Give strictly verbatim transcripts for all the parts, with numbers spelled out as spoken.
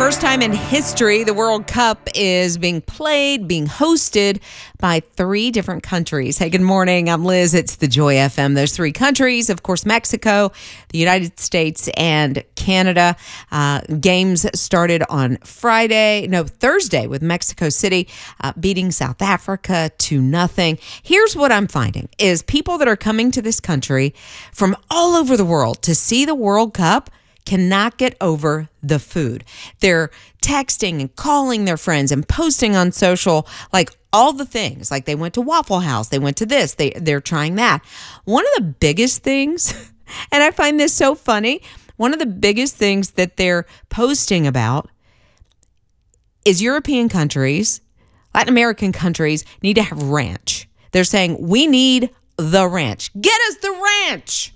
first time in history, the World Cup is being played, being hosted by three different countries. Hey, good morning. I'm Liz. It's the Joy F M. Those three countries, of course, Mexico, the United States, and Canada. Uh, games started on Friday, no, Thursday with Mexico City uh, beating South Africa to nothing. Here's what I'm finding is people that are coming to this country from all over the world to see the World Cup cannot get over the food. They're texting and calling their friends and posting on social, like all the things. Like they went to Waffle House, they went to this, they, they're trying that. One of the biggest things, and I find this so funny, one of the biggest things that they're posting about is European countries, Latin American countries need to have ranch. They're saying, we need the ranch. Get us the ranch.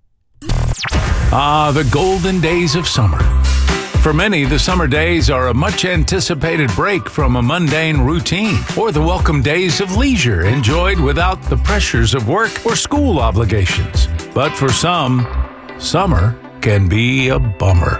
Ah, the golden days of summer. For many, the summer days are a much-anticipated break from a mundane routine, or the welcome days of leisure enjoyed without the pressures of work or school obligations. But for some, summer can be a bummer.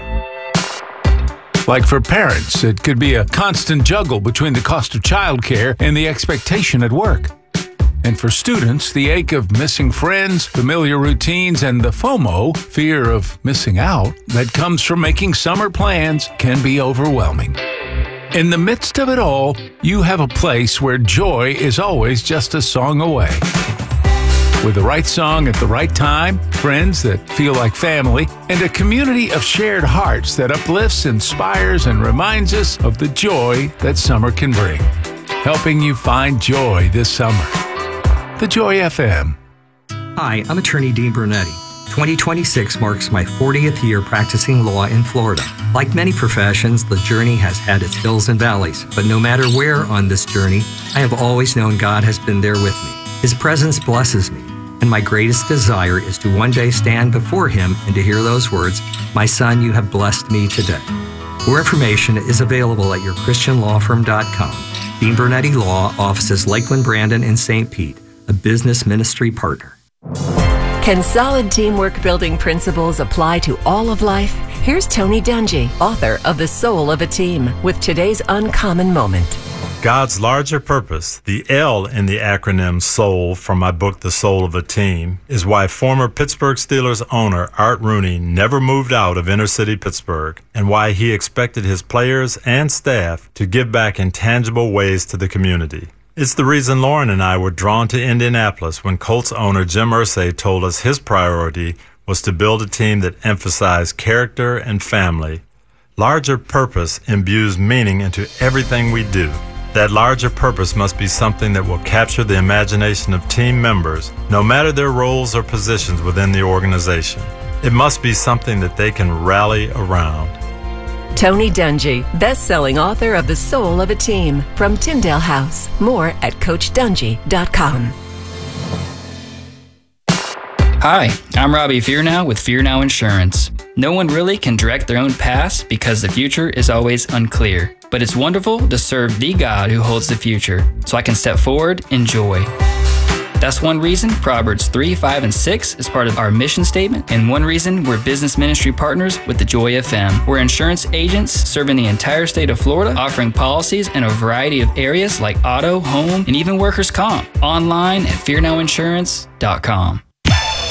Like for parents, it could be a constant juggle between the cost of childcare and the expectation at work. And for students, the ache of missing friends, familiar routines, and the FOMO, fear of missing out, that comes from making summer plans can be overwhelming. In the midst of it all, you have a place where joy is always just a song away. With the right song at the right time, friends that feel like family, and a community of shared hearts that uplifts, inspires, and reminds us of the joy that summer can bring. Helping you find joy this summer. The Joy F M. Hi, I'm attorney Dean Brunetti. twenty twenty-six marks my fortieth year practicing law in Florida. Like many professions, the journey has had its hills and valleys, but no matter where on this journey, I have always known God has been there with me. His presence blesses me, and my greatest desire is to one day stand before Him and to hear those words, "My son, you have blessed me today." More information is available at your christian law firm dot com. Dean Brunetti Law, offices Lakeland, Brandon, and Saint Pete. A business ministry partner. Can solid teamwork building principles apply to all of life? Here's Tony Dungy, author of The Soul of a Team, with today's uncommon moment. God's larger purpose, the L in the acronym SOUL from my book, The Soul of a Team, is why former Pittsburgh Steelers owner Art Rooney never moved out of inner city Pittsburgh, and why he expected his players and staff to give back in tangible ways to the community. It's the reason Lauren and I were drawn to Indianapolis when Colts owner Jim Irsay told us his priority was to build a team that emphasized character and family. Larger purpose imbues meaning into everything we do. That larger purpose must be something that will capture the imagination of team members, no matter their roles or positions within the organization. It must be something that they can rally around. Tony Dungy, best-selling author of The Soul of a Team, from Tyndale House. More at coach dungy dot com. Hi, I'm Robbie Fearnow with Fearnow Insurance. No one really can direct their own past because the future is always unclear. But it's wonderful to serve the God who holds the future, so I can step forward in joy. That's one reason Proverbs three, five, and six is part of our mission statement, and one reason we're business ministry partners with the Joy F M. We're insurance agents serving the entire state of Florida, offering policies in a variety of areas like auto, home, and even workers' comp. Online at fear now insurance dot com.